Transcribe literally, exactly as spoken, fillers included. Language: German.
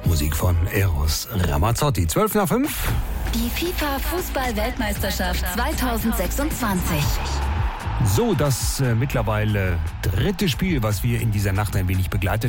Musik von Eros Ramazzotti. zwölf nach fünf. Die FIFA-Fußball-Weltmeisterschaft zweitausendsechsundzwanzig. So, das äh, mittlerweile dritte Spiel, was wir in dieser Nacht ein wenig begleitet